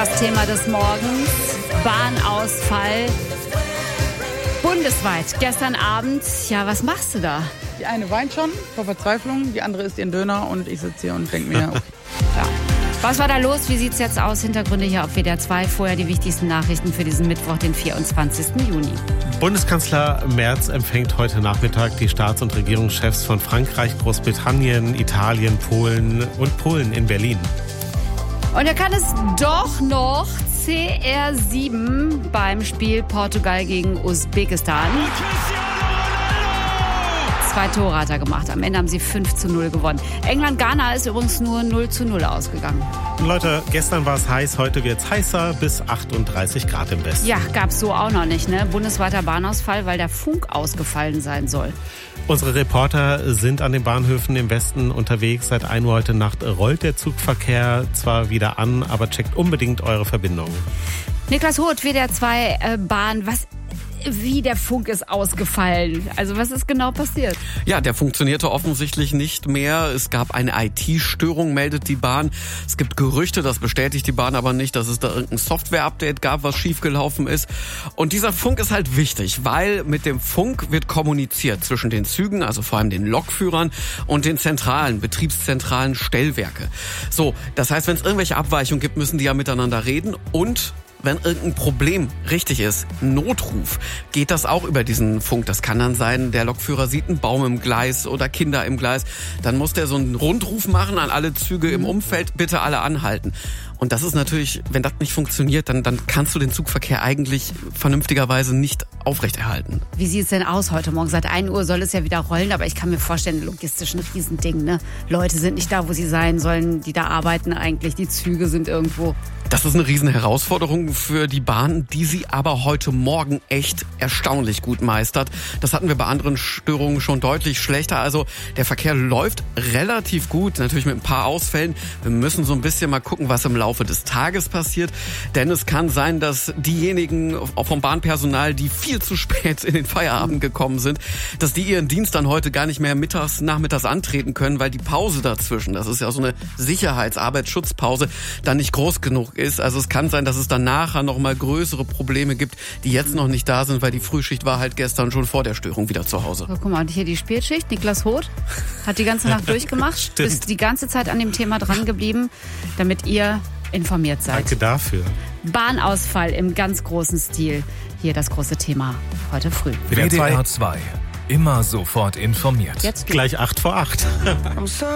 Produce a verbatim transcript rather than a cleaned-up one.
Das Thema des Morgens, Bahnausfall bundesweit. Gestern Abend, ja, was machst du da? Die eine weint schon vor Verzweiflung, die andere isst ihren Döner und ich sitze hier und denke mir, okay. Ja. Was war da los? Wie sieht's jetzt aus? Hintergründe hier auf W D R zwei. Vorher die wichtigsten Nachrichten für diesen Mittwoch, den vierundzwanzigsten Juni. Bundeskanzler Merz empfängt heute Nachmittag die Staats- und Regierungschefs von Frankreich, Großbritannien, Italien, Polen und Polen in Berlin. Und er kann es doch noch C R sieben beim Spiel Portugal gegen Usbekistan. Zwei Tore hat er gemacht. Am Ende haben sie fünf zu null gewonnen. England-Ghana ist übrigens nur null zu null ausgegangen. Leute, gestern war es heiß, heute wird es heißer, bis achtunddreißig Grad im Westen. Ja, gab's so auch noch nicht, ne? Bundesweiter Bahnausfall, weil der Funk ausgefallen sein soll. Unsere Reporter sind an den Bahnhöfen im Westen unterwegs. Seit ein Uhr heute Nacht rollt der Zugverkehr zwar wieder an, aber checkt unbedingt eure Verbindungen. Niklas Hoth, W D R zwei äh, Bahn, was... Wie der Funk ist ausgefallen. Also was ist genau passiert? Ja, der funktionierte offensichtlich nicht mehr. Es gab eine I T-Störung, meldet die Bahn. Es gibt Gerüchte, das bestätigt die Bahn aber nicht, dass es da irgendein Software-Update gab, was schiefgelaufen ist. Und dieser Funk ist halt wichtig, weil mit dem Funk wird kommuniziert zwischen den Zügen, also vor allem den Lokführern und den zentralen, betriebszentralen Stellwerke. So, das heißt, wenn es irgendwelche Abweichungen gibt, müssen die ja miteinander reden und wenn irgendein Problem richtig ist, Notruf, geht das auch über diesen Funk. Das kann dann sein, der Lokführer sieht einen Baum im Gleis oder Kinder im Gleis. Dann muss der so einen Rundruf machen an alle Züge im Umfeld, bitte alle anhalten. Und das ist natürlich, wenn das nicht funktioniert, dann, dann kannst du den Zugverkehr eigentlich vernünftigerweise nicht aufrechterhalten. Wie sieht es denn aus heute Morgen? Seit ein Uhr soll es ja wieder rollen, aber ich kann mir vorstellen, logistisch ein Riesending, ne? Leute sind nicht da, wo sie sein sollen, die da arbeiten eigentlich. Die Züge sind irgendwo. Das ist eine riesen Herausforderung für die Bahn, die sie aber heute Morgen echt erstaunlich gut meistert. Das hatten wir bei anderen Störungen schon deutlich schlechter. Also der Verkehr läuft relativ gut, natürlich mit ein paar Ausfällen. Wir müssen so ein bisschen mal gucken, was im Laufe des Tages passiert. Denn es kann sein, dass diejenigen vom Bahnpersonal, die viel zu spät in den Feierabend gekommen sind, dass die ihren Dienst dann heute gar nicht mehr mittags, nachmittags antreten können, weil die Pause dazwischen, das ist ja so eine Sicherheitsarbeitsschutzpause, dann nicht groß genug ist. Also es kann sein, dass es dann nachher noch mal größere Probleme gibt, die jetzt noch nicht da sind, weil die Frühschicht war halt gestern schon vor der Störung wieder zu Hause. So, guck mal, hier die Spätschicht. Niklas Hoth hat die ganze Nacht durchgemacht, ist die ganze Zeit an dem Thema dran geblieben, damit ihr informiert seid. Danke dafür. Bahnausfall im ganz großen Stil. Hier das große Thema heute früh. W D R zwei. Immer sofort informiert. Jetzt gleich acht vor acht.